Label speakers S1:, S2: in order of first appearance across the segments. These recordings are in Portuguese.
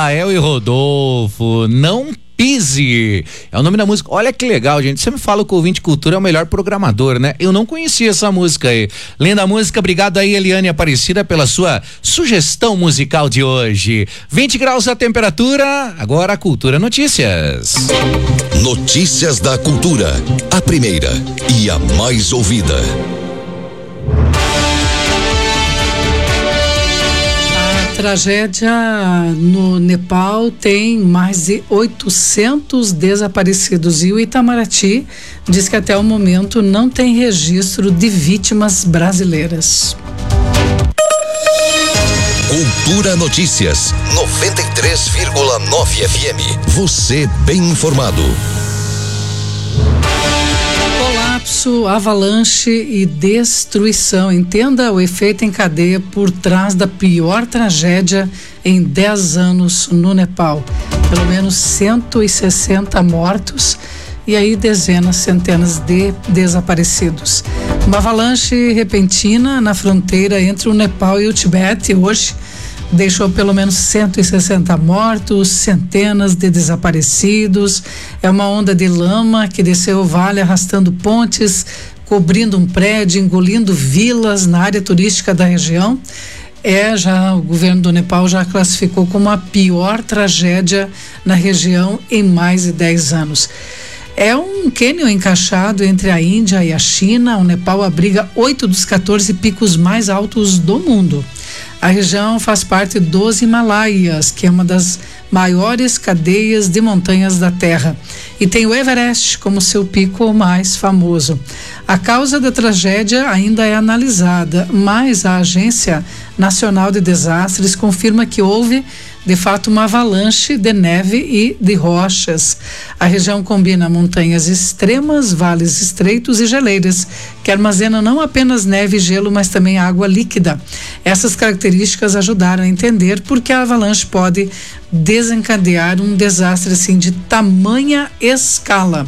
S1: Rafael e Rodolfo, Não Pise, é o nome da música. Olha que legal, gente. Você me fala que o Ouvinte Cultura é o melhor programador, né? Eu não conhecia essa música aí. Linda música, obrigado aí, Eliane Aparecida, pela sua sugestão musical de hoje. 20 graus a temperatura, agora a Cultura Notícias.
S2: Notícias da Cultura, a primeira e a mais ouvida.
S3: Tragédia no Nepal tem mais de 800 desaparecidos e o Itamaraty diz que até o momento não tem registro de vítimas brasileiras.
S2: Cultura Notícias 93,9 FM. Você bem informado.
S3: Colapso, avalanche e destruição. Entenda o efeito em cadeia por trás da pior tragédia em 10 anos no Nepal. Pelo menos 160 mortos e aí dezenas, centenas de desaparecidos. Uma avalanche repentina na fronteira entre o Nepal e o Tibete hoje deixou pelo menos 160 mortos, centenas de desaparecidos. É uma onda de lama que desceu o vale arrastando pontes, cobrindo um prédio, engolindo vilas na área turística da região. O governo do Nepal já classificou como a pior tragédia na região em mais de 10 anos. É um cânion encaixado entre a Índia e a China. O Nepal abriga 8 dos 14 picos mais altos do mundo. A região faz parte dos Himalaias, que é uma das maiores cadeias de montanhas da Terra, e tem o Everest como seu pico mais famoso. A causa da tragédia ainda é analisada, mas a Agência Nacional de Desastres confirma que houve, de fato, uma avalanche de neve e de rochas. A região combina montanhas extremas, vales estreitos e geleiras, que armazenam não apenas neve e gelo, mas também água líquida. Essas características ajudaram a entender por que a avalanche pode desencadear um desastre assim de tamanha escala.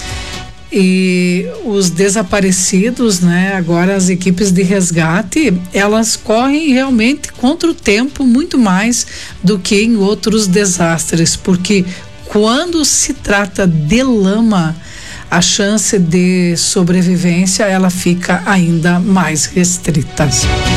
S3: E os desaparecidos, agora as equipes de resgate, elas correm realmente contra o tempo muito mais do que em outros desastres, porque quando se trata de lama, a chance de sobrevivência, ela fica ainda mais restrita.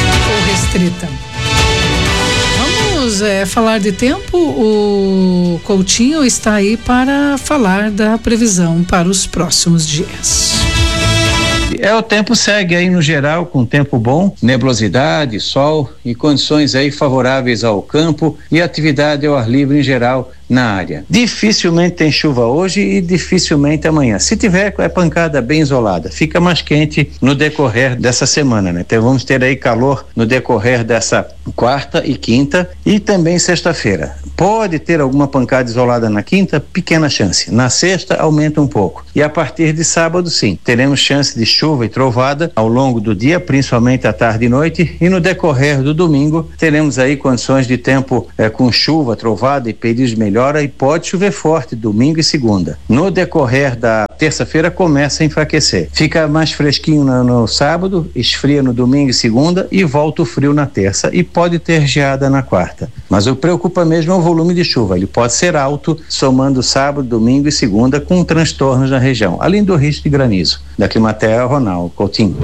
S3: Vamos falar de tempo. O Coutinho está aí para falar da previsão para os próximos dias.
S4: O tempo segue aí no geral com tempo bom, nebulosidade, sol e condições aí favoráveis ao campo e atividade ao ar livre em geral na área. Dificilmente tem chuva hoje e dificilmente amanhã. Se tiver, é pancada bem isolada. Fica mais quente no decorrer dessa semana, Então vamos ter aí calor no decorrer dessa quarta e quinta e também sexta-feira. Pode ter alguma pancada isolada na quinta, pequena chance. Na sexta aumenta um pouco. E a partir de sábado, sim, teremos chance de chuva e trovada ao longo do dia, principalmente à tarde e noite, e no decorrer do domingo teremos aí condições de tempo com chuva, trovada e períodos de melhora, e pode chover forte domingo e segunda. No decorrer da terça-feira começa a enfraquecer. Fica mais fresquinho no sábado, esfria no domingo e segunda e volta o frio na terça e pode ter geada na quarta. Mas o que preocupa mesmo é o volume de chuva. Ele pode ser alto, somando sábado, domingo e segunda, com transtornos na região, além do risco de granizo. Da Climatea, Ronaldo Coutinho.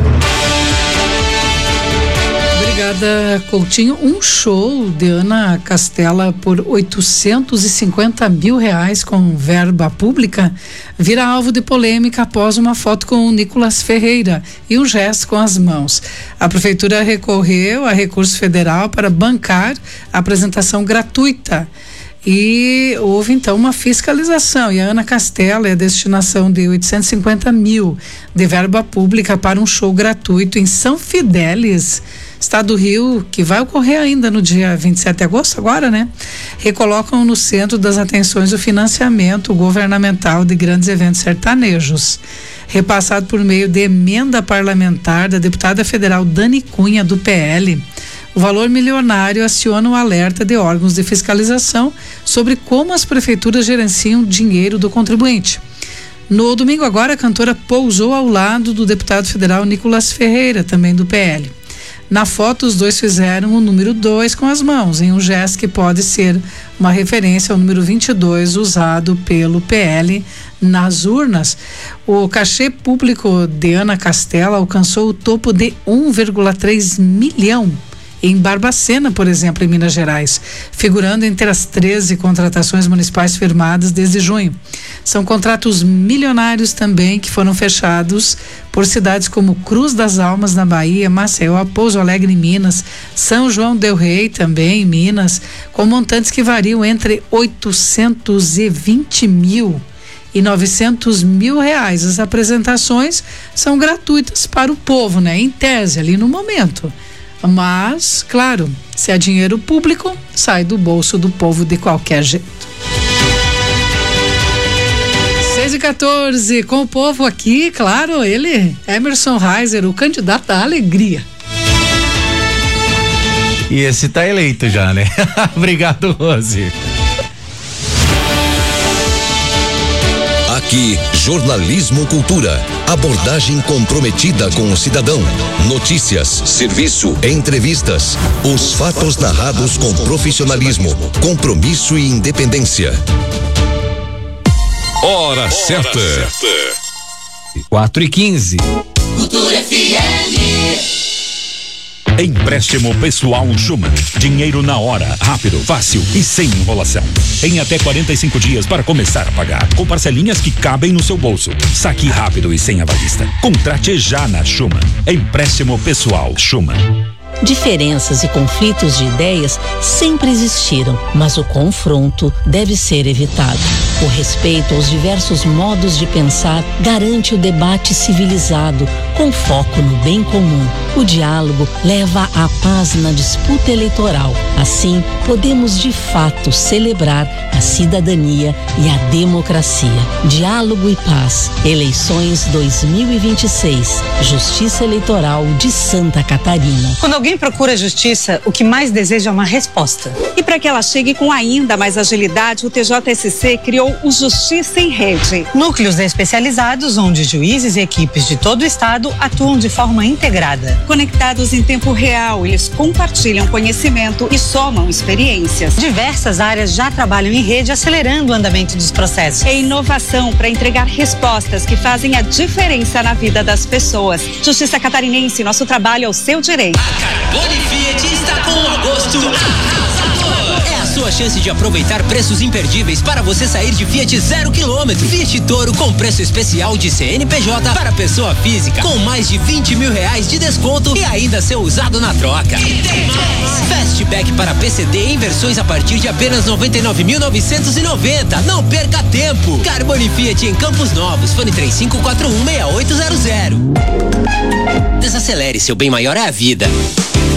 S3: Obrigada, Coutinho. Um show de Ana Castela por R$850 mil com verba pública vira alvo de polêmica após uma foto com o Nicolas Ferreira e um gesto com as mãos. A prefeitura recorreu a recurso federal para bancar a apresentação gratuita. E houve então uma fiscalização, e a Ana Castela é a destinação de 850 mil de verba pública para um show gratuito em São Fidélis, estado do Rio, que vai ocorrer ainda no dia 27 de agosto agora, recolocam no centro das atenções o financiamento governamental de grandes eventos sertanejos, repassado por meio de emenda parlamentar da deputada federal Dani Cunha, do PL. O valor milionário aciona o alerta de órgãos de fiscalização sobre como as prefeituras gerenciam o dinheiro do contribuinte. No domingo agora, a cantora pousou ao lado do deputado federal Nicolas Ferreira, também do PL. Na foto, os dois fizeram o número 2 com as mãos, em um gesto que pode ser uma referência ao número 22 usado pelo PL nas urnas. O cachê público de Ana Castela alcançou o topo de 1,3 milhão. Em Barbacena, por exemplo, em Minas Gerais, figurando entre as 13 contratações municipais firmadas desde junho. São contratos milionários também que foram fechados por cidades como Cruz das Almas, na Bahia, Maceió, Pouso Alegre, em Minas, São João del Rei, também em Minas, com montantes que variam entre 820 mil e 900 mil reais. As apresentações são gratuitas para o povo, né? Em tese, ali no momento. Mas, claro, se é dinheiro público, sai do bolso do povo de qualquer jeito. 6h14, com o povo aqui, claro, ele, Emerson Reiser, o candidato da alegria.
S1: E esse tá eleito já, né? Obrigado, Rose.
S2: Aqui, Jornalismo Cultura. Abordagem comprometida com o cidadão. Notícias, serviço, entrevistas. Os fatos narrados com profissionalismo, compromisso e independência. Hora certa.
S5: 4h15.
S6: Cultura FM.
S7: Empréstimo pessoal Schumann. Dinheiro na hora, rápido, fácil e sem enrolação. Em até 45 dias para começar a pagar, com parcelinhas que cabem no seu bolso. Saque rápido e sem avalista. Contrate já na Schumann. Empréstimo pessoal Schumann.
S8: Diferenças e conflitos de ideias sempre existiram, mas o confronto deve ser evitado. O respeito aos diversos modos de pensar garante o debate civilizado, com foco no bem comum. O diálogo leva à paz na disputa eleitoral. Assim, podemos de fato celebrar a cidadania e a democracia. Diálogo e paz. Eleições 2026. Justiça Eleitoral de Santa Catarina.
S9: Quando alguém procura justiça, o que mais deseja é uma resposta. E para que ela chegue com ainda mais agilidade, o TJSC criou o Justiça em Rede. Núcleos especializados onde juízes e equipes de todo o estado atuam de forma integrada. Conectados em tempo real, eles compartilham conhecimento e somam experiências. Diversas áreas já trabalham em rede, acelerando o andamento dos processos. É inovação para entregar respostas que fazem a diferença na vida das pessoas. Justiça Catarinense, nosso trabalho é o seu direito.
S6: Carbone Fiat está com o agosto arrasador. É a sua chance de aproveitar preços imperdíveis para você sair de Fiat 0 km. Fiat Toro com preço especial de CNPJ para pessoa física, com mais de 20 mil reais de desconto e ainda ser usado na troca. E tem mais! Fastback para PCD em versões a partir de apenas 99.990. Não perca tempo! Carbone Fiat em Campos Novos. Fone 3541-6800. Desacelere, seu bem maior é a vida.